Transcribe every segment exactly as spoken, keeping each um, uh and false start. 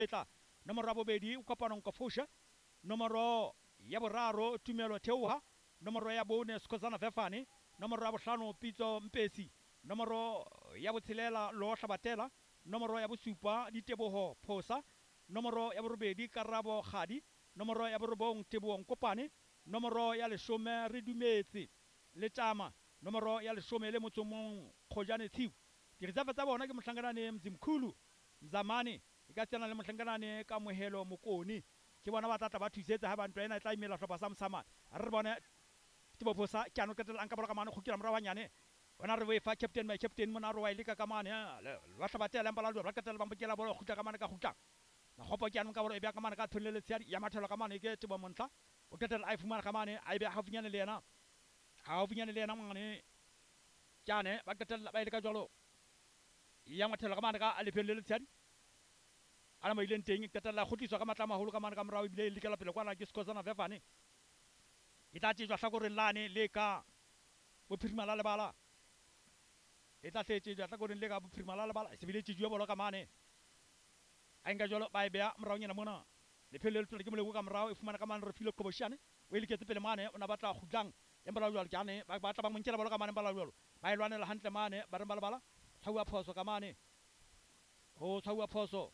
tla nomoro ya bobedi o kopanong ka fosha nomoro ya boraro Tumelo Theoha nomoro ya bone Skhosana Vefane nomoro ya bohlano Pitso Mpesi nomoro ya botshelela Lohla Batela nomoro ya bosupa Diteboho Phosa nomoro ya borobedi Karabo Khadi nomoro ya borobong Tebohong Kopane nomoro ya leshome Re Dumetse Letama nomoro ya leshome le motsomong Khojane Thiu direserve tsa bona ke mohlanganane Mzimkhulu Mzamani e ka tsena le mohlanganane ka Mohelo Mokoni ke bona ba tlatla ba thusetsa ha bantu ena e tla imela hlopha sa Msamane re bone Tebo Phosa ke ano ketela anka bola ka mane khukela mora banyane bona re wefa captain my captain mona ro wa ile ka ka mane ba hlabatela mpala lo ba ketela ba mbekela bola khutla ka mane ka khutla na khopa ke ano ka bola e bya ka mane ka thulele tsiari ya mathelo ka mane ke Tebo Montla o ketela a fumana ka mane a be haufinyane le yena haufinyane le yena ngane kyane ba ketela ba ile ka jalo ya mathelo ka mane ka a lephelele tsiari ana mo ileng teng ketela khutliswa ka matla maholo ka mane ka morao bile le kela pele kwana ke Skhosana Vefane e tla tsejwa hlakoreng lane le ka bophirima la lebala e tla tsejwa hlakoreng le ka bophirima la lebala se bile tsejwa bola ka mane a enka jolo ba e bea morao nyana mona le phele le tsela ke molego ka morao e fumana ka mane re file Koboshane o ile ke tse pele mane ona batla khutlang e mbala jwalo jane ba batla ba monkela bola ka mane mbala jwalo ba e lwanela hantle mane ba re mbala bala tshwa phoso ka mane ho tshwa phoso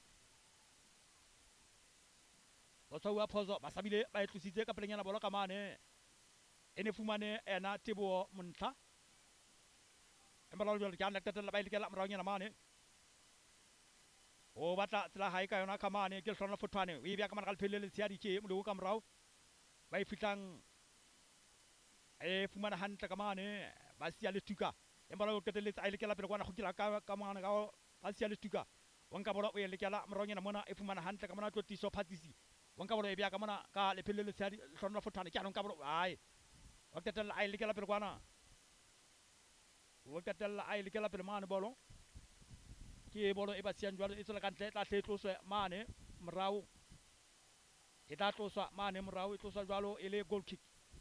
o tshwa phoso ba sabile ba e tlositse ka pelenyana bola ka mane ene fumane ena Tebo Montla embala jwalo jana tetela ba ile ke la morao nyana mane o batla tsela hae ka yona ka mane ke hlona Fotwane o e bya ka mane ka lephelele tsiadi ke molego ka morao ba e fitlang e fumana hantle ka mane ba sia le tuka embala o keteletsa a ile ke la pele kwana khukila ka ka mane ka ba sia le tuka wa nka bola o ile ke la morao nyana mona e fumana hantle ka mona Totiso Phatsisi wa nka bola e bya ka mona ka lephelele tsiadi hlona Fotwane ke ano nka bola ai wa ketela a ile ke la pele kwana wa ketela a ile ke la pele mane bolo ke bolo e ba siang jwalo e tsela ka ntle tla tloswa mane morao e tla tloswa mane morao e tloswa jwalo e le goal kick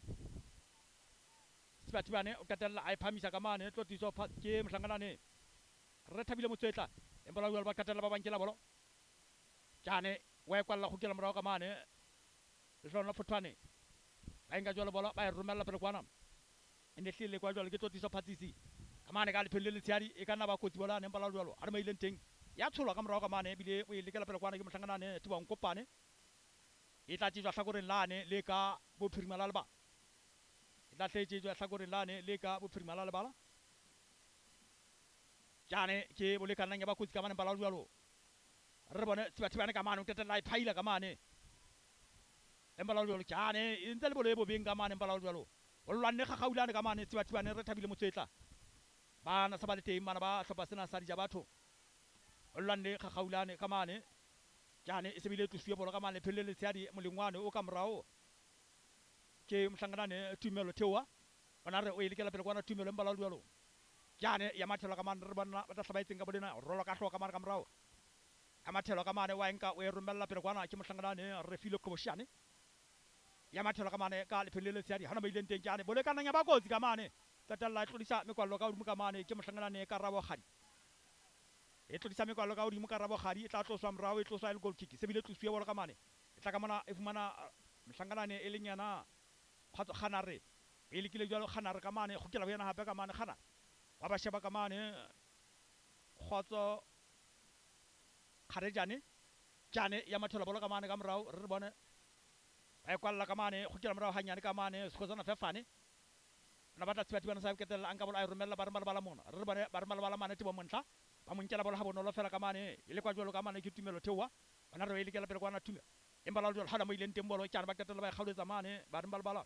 Sibatibane o ketela a phamisa ka mane Totiso ke mohlanganane re Thabile Motswetla embala jwalo ba ketela ba bankela bolo jane wa kwalla khukela morao ka mane le hlona Fotwane ba enka jwalo bola ba e romella pele kwana ene hlile kwa jwalo ke Totiso Phatsisi ka mane ka lephelele tsiari e kana ba kotsi bola ne mbala jwalo a re maileng teng ya tsholwa ka morao ka mane bile o ile ke la pele kwana ke mohlanganane Tebo Nkopane e tla tsejwa hlakoreng lane le ka bophirima la lebala e tla tsejwa hlakoreng lane le ka bophirima la lebala jane ke bolekanang ya ba kotsi ka mane mbala jwalo re bone Sibatibane ka mane o tetela e phaila ka mane embala jwalo jane e ntse le bolo e bobeng ka mane mbala jwalo o lwanne gagaulane ka mane Sibatibane re Thabile Motswetla bana sa ba le teng mana ba hlopha sena sa dija batho o lwanne gagaulane ka mane jane e se bile tloswe bola ka mane phelele tsiadi molengwane o ka morao ke mohlanganane Tumelo Theoha ona re o ile ke la pele kwana Tumelo mbala jwalo jane ya mathelo ka mane re bona ba tla hlabaetseng ka bolena rolo ka hloka mane ka morao a mathelo ka mane wa enka o e romella pele kwana ke mohlanganane re file Koboshane ya mathelo ka mane ka lephelele tsiadi hana ba ileng teng jane bole kana nya ba kotsi ka mane tatalla e tlodisa mekwallo ka hodimo ka mane ke mohlanganane Karabo Khadi e tlodisa mekwallo ka hodimo Karabo Khadi e tla tloswa morao e tloswa le goal kick se bile tloswe bola ka mane e tla ka mona e fumana mohlanganane e leng yana Khatso Khanare e lekile jwalo Khanare ka mane khukela bo yana hape ka mane Khanare wa ba sheba ka mane Khatso Kharejane jane ya mathelo bola ka mane ka morao re bone ba e kwalla ka mane khukela morao hanyane ka mane Skhosana Vefane na batla Sibatibane sa ketela anka bola a romella ba re bala mona re bone ba re bala mane Tebo Montla ba monkela bola ha bonolo fela ka mane ile kwa jwalo ka mane ke Tumelo Theoha ona re ile ke la pele kwana Tumelo embala jwalo hana mo ileng teng bolo kyana ba ketela ba kgaoletsa mane ba re bala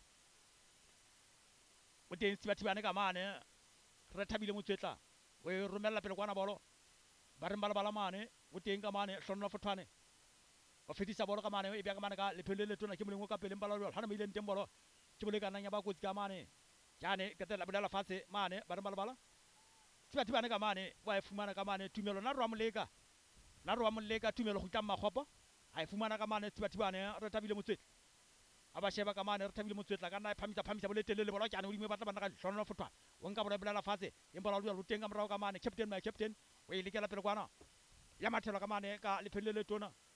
o teng Sibatibane ka mane re Thabile Motswetla o e romella pele kwana bolo ba re bala mane o teng ka mane hlonna Fotwane o fetisa bolo ka mane e bya ka mane ka lephelele tona ke molengo ka pele mbala jwalo hana mo ileng teng bolo ke bole kana nya ba kotsi ka mane jane ketela bolela fatshe mane ba re bala Sibatibane ka mane wa e fumana ka mane Tumelo na rwa moleka na rwa moleka Tumelo go tla maghopo a e fumana ka mane Sibatibane re Thabile Motswetla a ba sheba ka mane re Thabile Motswetla ka na e phamisa phamisa bole telele bola jane o dimo batla bana ka hlona Fotwane o nka bola bolela fatshe embala jwalo teng ka morao ka mane captain my captain o ile ke la pele kwana ya mathelo ka mane ka lephelele tona